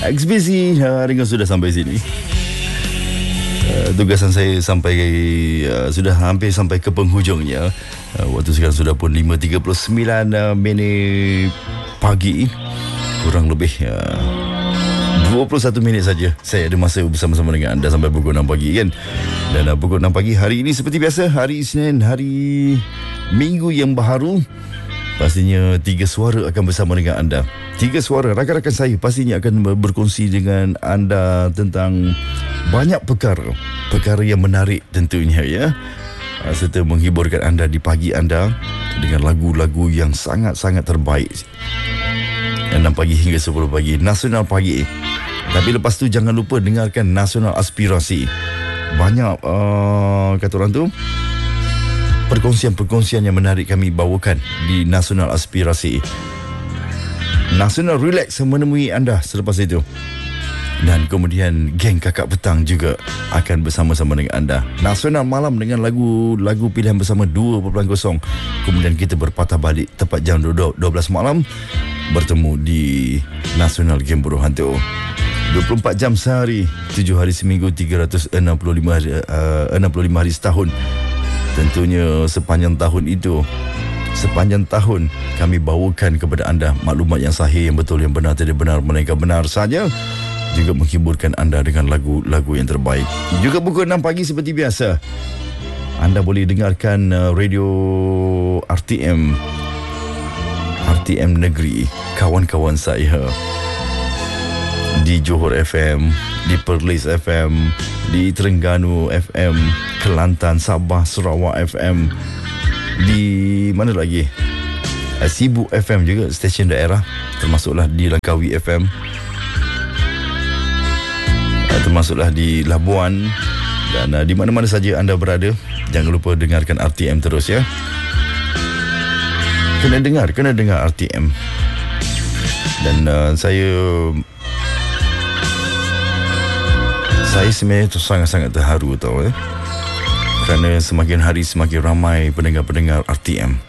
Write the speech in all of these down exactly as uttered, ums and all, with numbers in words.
Ekspedisi uh, ringan sudah sampai sini. Uh, tugasan saya sampai uh, sudah hampir sampai ke penghujungnya. Uh, waktu sekarang sudah pun lima tiga puluh sembilan uh, minit pagi. Kurang lebih uh, dua puluh satu minit saja saya ada masa bersama-sama dengan anda sampai pukul enam pagi kan. Dan uh, pukul enam pagi hari ini seperti biasa, hari Isnin, hari Minggu yang baharu. Pastinya tiga suara akan bersama dengan anda. Tiga suara rakan-rakan saya pastinya akan berkongsi dengan anda tentang banyak perkara. Perkara yang menarik tentunya ya. Serta menghiburkan anda di pagi anda dengan lagu-lagu yang sangat-sangat terbaik. enam pagi hingga sepuluh pagi, Nasional Pagi. Tapi lepas tu jangan lupa dengarkan Nasional Aspirasi. Banyak uh, kata orang tu, perkongsian-perkongsian yang menarik kami bawakan di Nasional Aspirasi. Nasional Relax menemui anda selepas itu. Dan kemudian geng Kakak Petang juga akan bersama-sama dengan anda. Nasional Malam dengan lagu-lagu pilihan bersama dua titik kosong. Kemudian kita berpatah balik tepat jam dua belas malam, bertemu di Nasional Game Buruh Hantu. dua puluh empat jam sehari, tujuh hari seminggu, tiga ratus enam puluh lima hari, uh, enam puluh lima hari setahun. Tentunya sepanjang tahun itu, sepanjang tahun kami bawakan kepada anda maklumat yang sahih, yang betul, yang benar, tidak benar, melainkan benar saja. Juga menghiburkan anda dengan lagu-lagu yang terbaik. Juga pukul enam pagi seperti biasa, anda boleh dengarkan uh, radio R T M R T M Negeri, kawan-kawan saya di Johor F M, di Perlis F M, di Terengganu F M, Kelantan, Sabah, Sarawak F M, di mana lagi? Sibu F M juga, stesen daerah, termasuklah di Langkawi F M, termasuklah di Labuan, dan uh, di mana-mana saja anda berada, jangan lupa dengarkan R T M terus ya. Kena dengar, kena dengar R T M. Dan uh, saya Saya sebenarnya tu sangat-sangat terharu tau eh? Kerana semakin hari semakin ramai pendengar-pendengar R T M.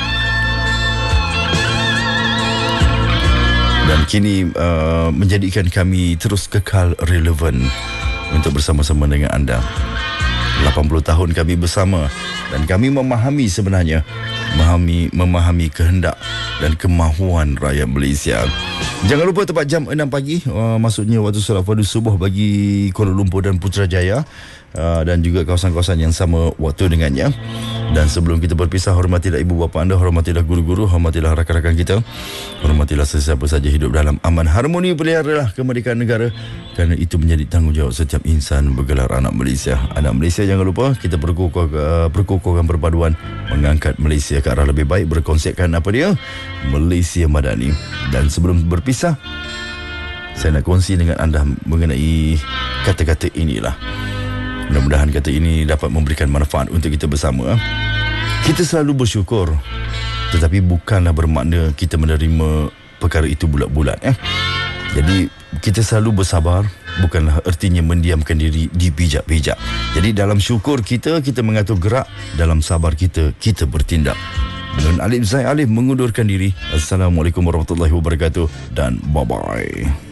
Dan kini uh, menjadikan kami terus kekal relevan untuk bersama-sama dengan anda. lapan puluh tahun kami bersama, dan kami memahami sebenarnya memahami, memahami kehendak dan kemahuan rakyat Malaysia. Jangan lupa tepat jam enam pagi, uh, maksudnya waktu solat fardu subuh bagi Kuala Lumpur dan Putrajaya, uh, dan juga kawasan-kawasan yang sama waktu dengannya. Dan sebelum kita berpisah, hormatilah ibu bapa anda, hormatilah guru-guru, hormatilah rakan-rakan kita, hormatilah sesiapa saja hidup dalam aman harmoni, peliharalah kemerdekaan negara, kerana itu menjadi tanggungjawab setiap insan bergelar anak Malaysia. Anak Malaysia, jangan lupa kita berkukuh, uh, berkukuhkan perpaduan, mengangkat Malaysia ke arah lebih baik, berkonsepkan apa dia? Malaysia Madani. Dan sebelum berpisah, saya nak kongsi dengan anda mengenai kata-kata inilah. Mudah-mudahan kata ini dapat memberikan manfaat untuk kita bersama. Kita selalu bersyukur, tetapi bukanlah bermakna kita menerima perkara itu bulat-bulat. Eh? Jadi kita selalu bersabar, bukanlah ertinya mendiamkan diri di pijak-pijak. Jadi dalam syukur kita, kita mengatur gerak. Dalam sabar kita, kita bertindak. Nun Alif Zain Alif mengundurkan diri. Assalamualaikum warahmatullahi wabarakatuh dan bye-bye.